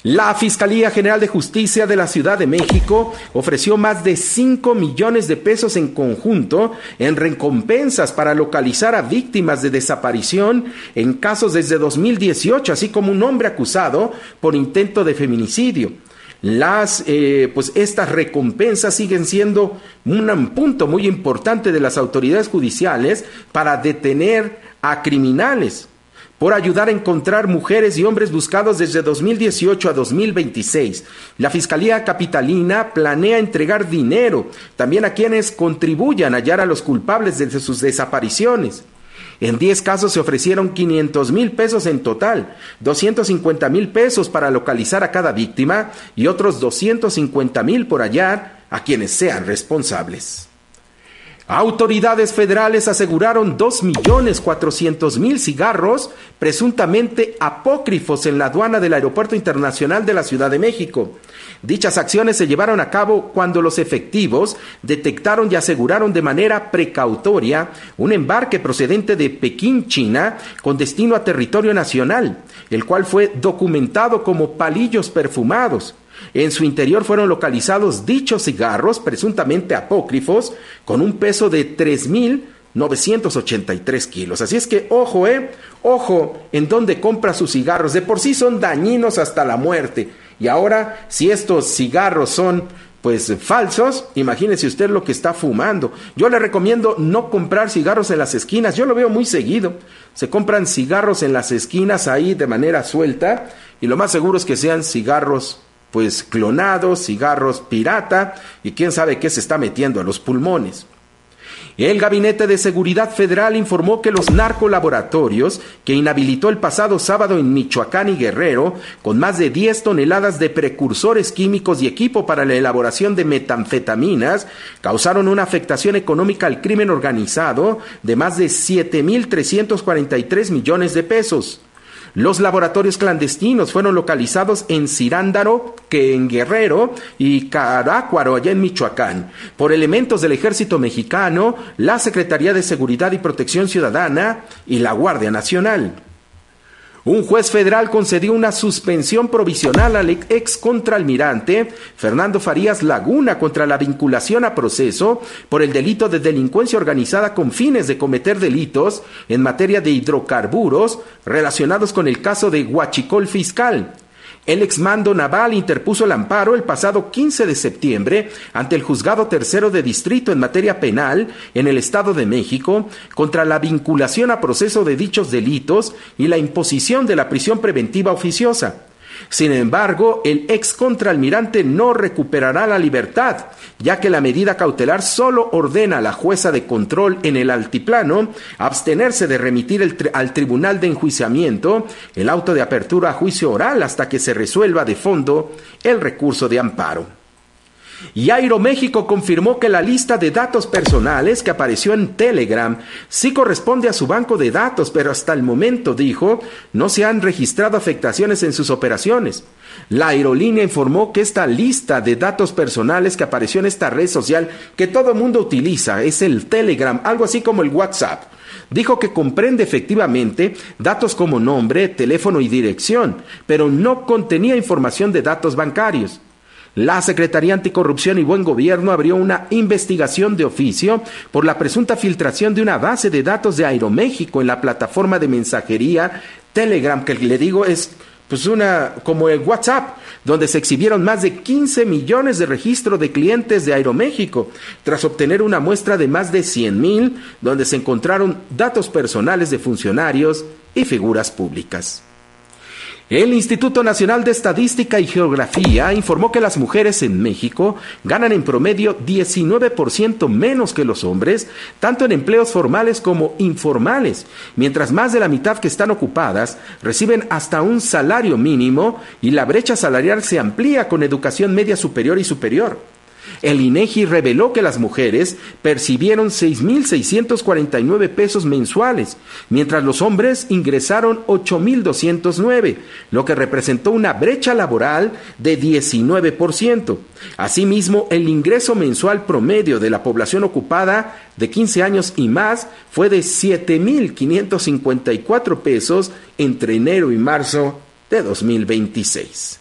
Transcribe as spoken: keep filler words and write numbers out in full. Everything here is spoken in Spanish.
La Fiscalía General de Justicia de la Ciudad de México ofreció más de cinco millones de pesos en conjunto en recompensas para localizar a víctimas de desaparición en casos desde dos mil dieciocho, así como un hombre acusado por intento de feminicidio. Las, eh, pues estas recompensas siguen siendo un punto muy importante de las autoridades judiciales para detener a criminales, por ayudar a encontrar mujeres y hombres buscados desde dos mil dieciocho a dos mil veintiséis. La Fiscalía Capitalina planea entregar dinero también a quienes contribuyan a hallar a los culpables de sus desapariciones. En diez casos se ofrecieron quinientos mil pesos en total, doscientos cincuenta mil pesos para localizar a cada víctima y otros doscientos cincuenta mil por hallar a quienes sean responsables. Autoridades federales aseguraron dos millones cuatrocientos mil cigarros presuntamente apócrifos en la aduana del Aeropuerto Internacional de la Ciudad de México. Dichas acciones se llevaron a cabo cuando los efectivos detectaron y aseguraron de manera precautoria un embarque procedente de Pekín, China, con destino a territorio nacional, el cual fue documentado como palillos perfumados. En su interior fueron localizados dichos cigarros, presuntamente apócrifos, con un peso de tres mil novecientos ochenta y tres kilos. Así es que, ojo, eh, ojo en dónde compra sus cigarros. De por sí son dañinos hasta la muerte. Y ahora, si estos cigarros son, pues, falsos, imagínese usted lo que está fumando. Yo le recomiendo no comprar cigarros en las esquinas. Yo lo veo muy seguido. Se compran cigarros en las esquinas ahí de manera suelta. Y lo más seguro es que sean cigarros pues clonados, cigarros pirata, y quién sabe qué se está metiendo a los pulmones. El Gabinete de Seguridad Federal informó que los narcolaboratorios, que inhabilitó el pasado sábado en Michoacán y Guerrero, con más de diez toneladas de precursores químicos y equipo para la elaboración de metanfetaminas, causaron una afectación económica al crimen organizado de más de siete mil trescientos cuarenta y tres millones de pesos. Los laboratorios clandestinos fueron localizados en Cirándaro, que en Guerrero, y Carácuaro, allá en Michoacán, por elementos del Ejército Mexicano, la Secretaría de Seguridad y Protección Ciudadana y la Guardia Nacional. Un juez federal concedió una suspensión provisional al ex contraalmirante Fernando Farías Laguna contra la vinculación a proceso por el delito de delincuencia organizada con fines de cometer delitos en materia de hidrocarburos relacionados con el caso de Huachicol Fiscal. El exmando naval interpuso el amparo el pasado quince de septiembre ante el Juzgado Tercero de Distrito en materia penal en el Estado de México contra la vinculación a proceso de dichos delitos y la imposición de la prisión preventiva oficiosa. Sin embargo, el ex contraalmirante no recuperará la libertad, ya que la medida cautelar solo ordena a la jueza de control en el altiplano abstenerse de remitir el tri- al tribunal de enjuiciamiento el auto de apertura a juicio oral hasta que se resuelva de fondo el recurso de amparo. Y Aeroméxico confirmó que la lista de datos personales que apareció en Telegram sí corresponde a su banco de datos, pero hasta el momento, dijo, no se han registrado afectaciones en sus operaciones. La aerolínea informó que esta lista de datos personales que apareció en esta red social que todo el mundo utiliza es el Telegram, algo así como el WhatsApp. Dijo que comprende efectivamente datos como nombre, teléfono y dirección, pero no contenía información de datos bancarios. La Secretaría Anticorrupción y Buen Gobierno abrió una investigación de oficio por la presunta filtración de una base de datos de Aeroméxico en la plataforma de mensajería Telegram, que le digo es pues una como el WhatsApp, donde se exhibieron más de quince millones de registros de clientes de Aeroméxico, tras obtener una muestra de más de cien mil, donde se encontraron datos personales de funcionarios y figuras públicas. El Instituto Nacional de Estadística y Geografía informó que las mujeres en México ganan en promedio diecinueve por ciento menos que los hombres, tanto en empleos formales como informales, mientras más de la mitad que están ocupadas reciben hasta un salario mínimo y la brecha salarial se amplía con educación media superior y superior. El INEGI reveló que las mujeres percibieron seis mil seiscientos cuarenta y nueve pesos mensuales, mientras los hombres ingresaron ocho mil doscientos nueve, lo que representó una brecha laboral de diecinueve por ciento. Asimismo, el ingreso mensual promedio de la población ocupada de quince años y más fue de siete mil quinientos cincuenta y cuatro pesos entre enero y marzo de dos mil veintiséis.